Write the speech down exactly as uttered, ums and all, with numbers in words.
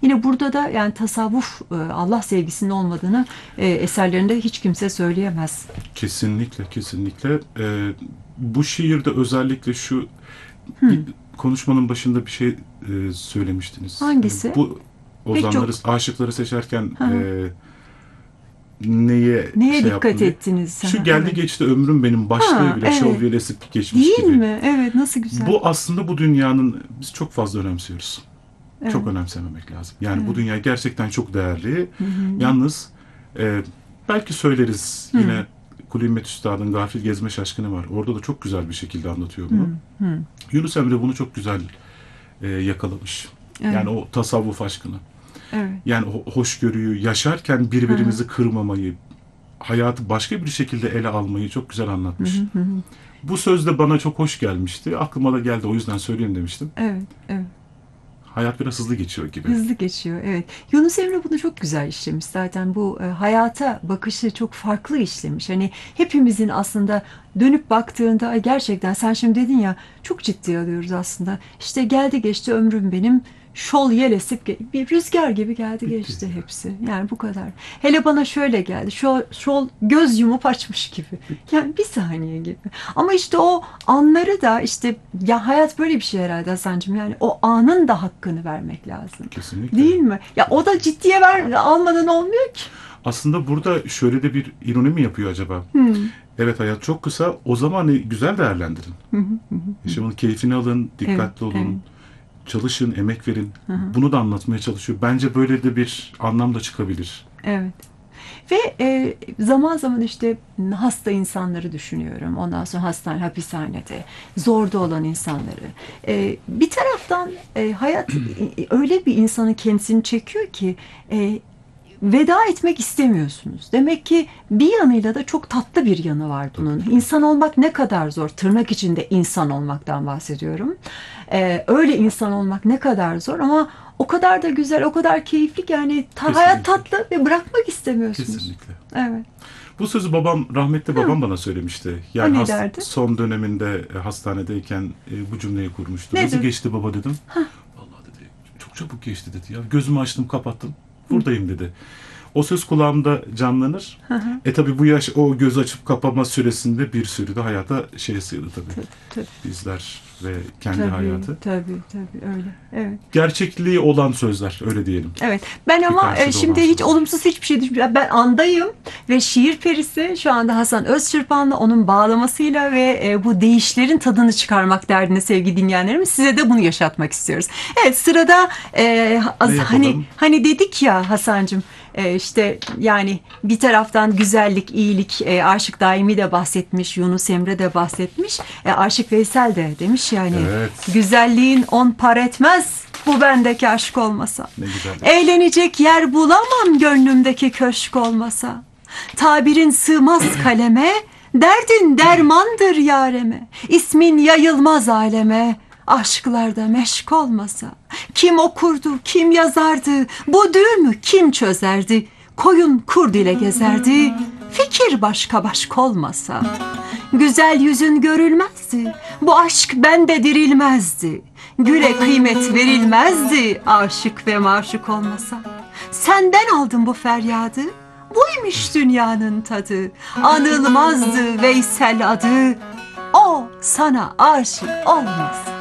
Yine burada da yani tasavvuf, e, Allah sevgisinin olmadığını e, eserlerinde hiç kimse söyleyemez. Kesinlikle, kesinlikle. Ee, bu şiirde özellikle şu Hı. ilk konuşmanın başında bir şey e, söylemiştiniz. Hangisi? Bu ozanları, çok- aşıkları seçerken Hı hı. e, neye, Neye şey dikkat yaptın diye. ettiniz? Şu Ha, geldi evet. geçti ömrüm benim başlığı Ha, bile evet. şövalyelesip geçmiş Değil gibi. mi? Evet, nasıl güzel. Bu aslında bu dünyanın biz çok fazla önemsiyoruz. Evet. Çok önemsememek lazım. Yani Evet. bu dünya gerçekten çok değerli. Hı hı. Yalnız e, belki söyleriz Hı. yine Kuli Üstad'ın Gafil Gezme Şaşkını var. Orada da çok güzel bir şekilde anlatıyor bunu. Hı. Hı. Yunus Emre bunu çok güzel e, yakalamış. Evet. Yani o tasavvuf aşkını. Evet. Yani o hoşgörüyü yaşarken birbirimizi kırmamayı, hayatı başka bir şekilde ele almayı çok güzel anlatmış. Hı hı hı. Bu söz de bana çok hoş gelmişti. Aklıma da geldi, o yüzden söyleyeyim demiştim. Evet, evet. Hayat biraz hızlı geçiyor gibi. Hızlı geçiyor, evet. Yunus Emre bunu çok güzel işlemiş. Zaten bu e, hayata bakışı çok farklı işlemiş. Hani hepimizin aslında dönüp baktığında "Ay, gerçekten sen şimdi dedin ya, çok ciddi alıyoruz aslında. İşte geldi geçti ömrüm benim. Şol yel esip ge- bir rüzgar gibi geldi geçti hepsi. Yani bu kadar. Hele bana şöyle geldi. Şol, şol göz yumup açmış gibi. Yani bir saniye gibi. Ama işte o anları da işte, ya hayat böyle bir şey herhalde Hasan'cığım. Yani o anın da hakkını vermek lazım. Kesinlikle. Değil mi? Ya o da ciddiye ver, almadan olmuyor ki. Aslında burada şöyle de bir ironi mi yapıyor acaba? Hmm. Evet, hayat çok kısa. O zaman güzel değerlendirin. Hı hı hı. Yaşamın keyfini alın, dikkatli Evet, olun. evet. Çalışın, emek verin. Hı hı. Bunu da anlatmaya çalışıyor. Bence böyle de bir anlam da çıkabilir. Evet. Ve e, zaman zaman işte hasta insanları düşünüyorum. Ondan sonra hastane, hapishanede, zorda olan insanları. E, bir taraftan e, hayat e, öyle bir insanın kendisini çekiyor ki e, veda etmek istemiyorsunuz. Demek ki bir yanıyla da çok tatlı bir yanı var bunun. İnsan olmak ne kadar zor. Tırnak içinde insan olmaktan bahsediyorum. E, öyle insan olmak ne kadar zor ama o kadar da güzel, o kadar keyifli ki yani ta- hayat tatlı ve bırakmak istemiyorsunuz. Kesinlikle. Evet. Bu sözü babam, rahmetli babam bana söylemişti. Yani O ne hast- derdi? son döneminde e, hastanedeyken e, bu cümleyi kurmuştu. Nedir? Nasıl geçti baba dedim. Vallahi dedi, çok çabuk geçti dedi ya. Gözümü açtım, kapattım. Buradayım dedi. O söz kulağımda canlanır. Hı hı. E tabi bu yaş, o göz açıp kapama süresinde bir sürü de hayata şey sığdı tabii. Tabii, tabii. Bizler ve kendi Tabii, hayatı. tabii, tabii öyle. Evet. Gerçekliği olan sözler, öyle diyelim. Evet. Ben ama karşılığı e, şimdi olan hiç sözler. olumsuz hiçbir şey düşünmüyorum. Ben andayım ve şiir perisi şu anda Hasan Özçırpan'la, onun bağlamasıyla ve e, bu deyişlerin tadını çıkarmak derdinde sevgili dinleyenlerimiz. Size de bunu yaşatmak istiyoruz. Evet, sırada e, az, Ne hani yapalım? hani dedik ya Hasan'cığım, e, işte yani bir taraftan güzellik, iyilik, e, Aşık Daimi de bahsetmiş, Yunus Emre de bahsetmiş. E, Aşık Veysel de demiş yani Evet. güzelliğin on par etmez bu bendeki aşk olmasa. Ne güzel. Eğlenecek yer bulamam gönlümdeki köşk olmasa. Tabirin sığmaz kaleme, derdin dermandır yareme. İsmin yayılmaz aleme, aşklarda meşk olmasa. Kim okurdu, kim yazardı, bu düğümü kim çözerdi? Koyun kurd ile gezerdi, fikir başka başka olmasa. Güzel yüzün görülmezdi, bu aşk bende dirilmezdi. Güle kıymet verilmezdi, aşık ve maşuk olmasa. Senden aldım bu feryadı, buymuş dünyanın tadı. Anılmazdı Veysel adı, o sana aşık olmasa.